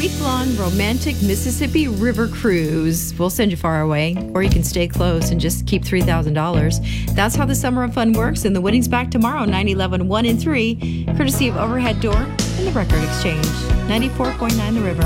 week-long romantic Mississippi River cruise. We'll send you far away, or you can stay close and just keep $3,000. That's how the Summer of Fun works, and the winning's back tomorrow, 9/11, 1 and 3, courtesy of Overhead Door and the Record Exchange. 94.9 The River.